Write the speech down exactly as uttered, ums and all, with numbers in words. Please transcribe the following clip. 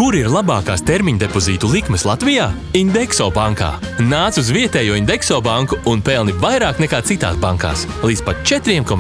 Kur ir labākās termiņa depozītu likmes Latvijā? Indexo bankā. Nāc uz vietējo Indexo banku un pelni vairāk nekā citās bankās. Līdz pat četri komats